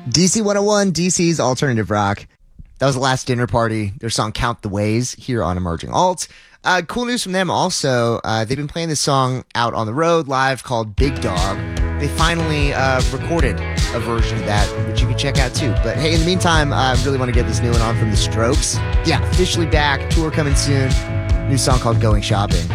DC 101, DC's alternative rock. That was the Last Dinner Party. Their song Count the Ways here on Emerging Alt. Cool news from them also. They've been playing this song out on the road live called Big Dog. They finally recorded a version of that, which you can check out too. But hey, in the meantime, I really want to get this new one on from The Strokes. Yeah, officially back. Tour coming soon. New song called Going Shopping.